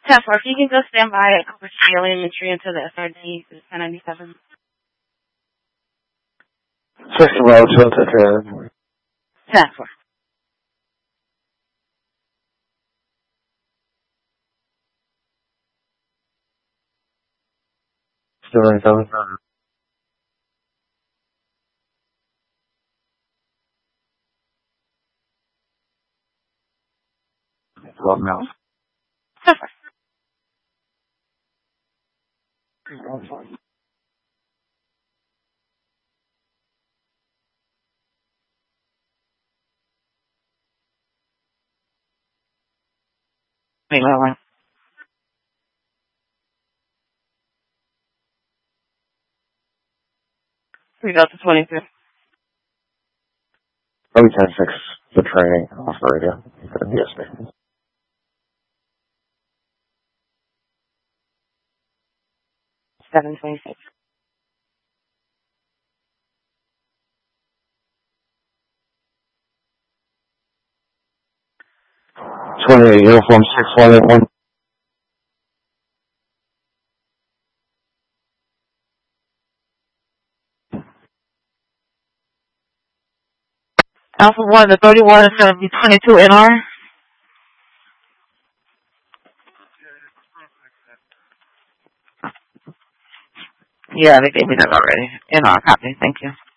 10-4, if you can go stand by for alien entry into the SRD 1097. 61, so take care. 10-4. Still in 7. 12 now. 10-4. Wait, wait. We go to 22. Probably 10-6, the training off the radio. For the DSP. 726. 28, uniform 6181. Alpha 1, the 31 is going to be 22 NR. Yeah, they gave me that already. NR, copy. Thank you.